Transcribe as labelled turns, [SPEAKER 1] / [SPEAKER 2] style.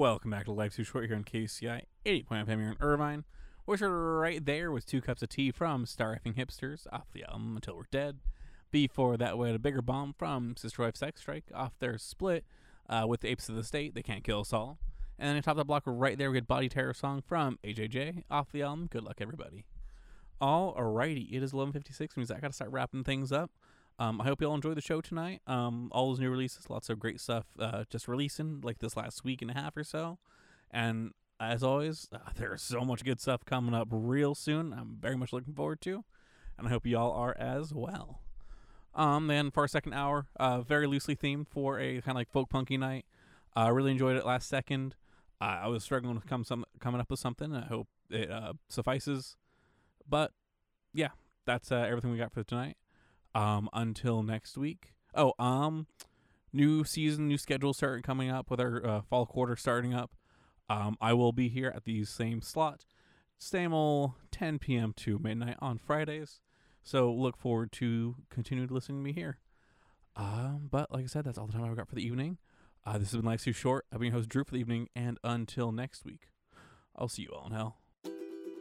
[SPEAKER 1] Welcome back to Life's Too Short here on KCI 80.5 FM here in Irvine. Which right there was 2 Cups of Tea from Star Effing Hipsters off the album Until We're Dead. Before that, we had a bigger bomb from Sister Wife Sex Strike off their split with the Apes of the State, They Can't Kill Us All. And then atop the block right there, we had Body Terror song from AJJ off the album Good Luck Everybody. Alrighty, it is 11:56, means I gotta start wrapping things up. I hope you all enjoy the show tonight. All those new releases, lots of great stuff just releasing like this last week and a half or so. And as always, there's so much good stuff coming up real soon. I'm very much looking forward to, and I hope you all are as well. Then for our second hour, very loosely themed for a kind of like folk punky night. I really enjoyed it last second. I was struggling with coming up with something. I hope it suffices. But yeah, that's everything we got for tonight. Until next week. New season, new schedule starting coming up with our fall quarter starting up. I will be here at the same slot, same old 10 p.m. to midnight on Fridays. So look forward to continuing listening to me here. But like I said, that's all the time I've got for the evening. This has been Life's Too Short. I've been your host Drew for the evening, and until next week, I'll see you all in hell.